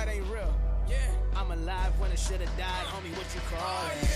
God ain't real. Yeah, I'm alive when I should've died, homie, what you call it?